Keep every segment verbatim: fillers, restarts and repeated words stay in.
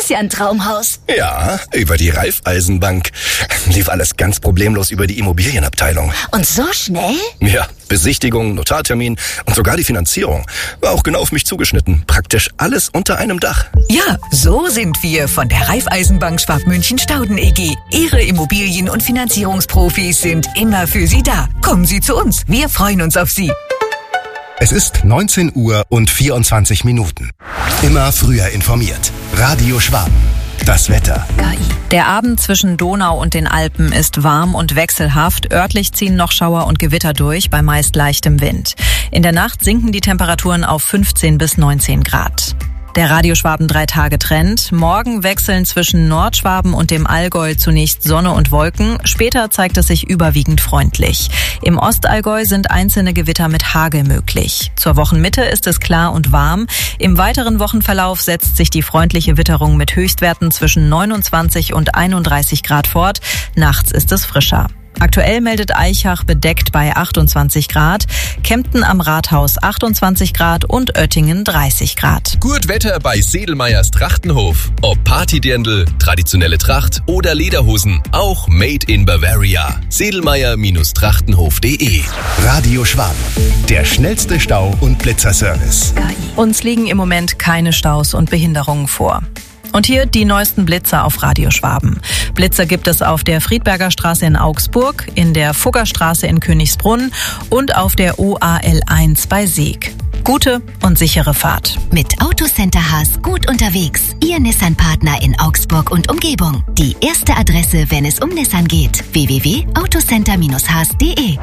ist ja ein Traumhaus. Ja, über die Raiffeisenbank. Lief alles ganz problemlos über die Immobilienabteilung. Und so schnell? Ja, Besichtigung, Notartermin und sogar die Finanzierung. War auch genau auf mich zugeschnitten. Praktisch alles unter einem Dach. Ja, so sind wir von der Raiffeisenbank Schwabmünchen-Stauden E G. Ihre Immobilien- und Finanzierungsprofis sind immer für Sie da. Kommen Sie zu uns. Wir freuen uns auf Sie. Es ist neunzehn Uhr und vierundzwanzig Minuten. Immer früher informiert. Radio Schwaben. Das Wetter. Der Abend zwischen Donau und den Alpen ist warm und wechselhaft. Örtlich ziehen noch Schauer und Gewitter durch, bei meist leichtem Wind. In der Nacht sinken die Temperaturen auf fünfzehn bis neunzehn Grad. Der Radio Schwaben drei Tage Trend. Morgen wechseln zwischen Nordschwaben und dem Allgäu zunächst Sonne und Wolken. Später zeigt es sich überwiegend freundlich. Im Ostallgäu sind einzelne Gewitter mit Hagel möglich. Zur Wochenmitte ist es klar und warm. Im weiteren Wochenverlauf setzt sich die freundliche Witterung mit Höchstwerten zwischen neunundzwanzig und einunddreißig Grad fort. Nachts ist es frischer. Aktuell meldet Aichach bedeckt bei achtundzwanzig Grad, Kempten am Rathaus achtundzwanzig Grad und Oettingen dreißig Grad. Gut Wetter bei Sedelmeyers Trachtenhof. Ob Partydirndl, traditionelle Tracht oder Lederhosen, auch made in Bavaria. Sedelmeyer-Trachtenhof punkt de. Radio Schwaben. Der schnellste Stau- und Blitzerservice. Uns liegen im Moment keine Staus und Behinderungen vor. Und hier die neuesten Blitzer auf Radio Schwaben. Blitzer gibt es auf der Friedberger Straße in Augsburg, in der Fuggerstraße in Königsbrunn und auf der O A L eins bei Seeg. Gute und sichere Fahrt. Mit Autocenter Haas gut unterwegs. Ihr Nissan-Partner in Augsburg und Umgebung. Die erste Adresse, wenn es um Nissan geht. w w w punkt autocenter haas punkt de.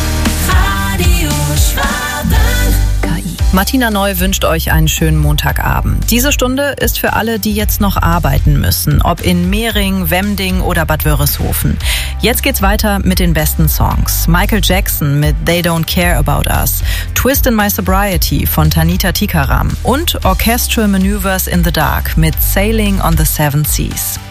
Radio Schwaben. Martina Neu wünscht euch einen schönen Montagabend. Diese Stunde ist für alle, die jetzt noch arbeiten müssen, ob in Mehring, Wemding oder Bad Wörishofen. Jetzt geht's weiter mit den besten Songs. Michael Jackson mit They Don't Care About Us, Twist in My Sobriety von Tanita Tikaram und Orchestral Maneuvers in the Dark mit Sailing on the Seven Seas.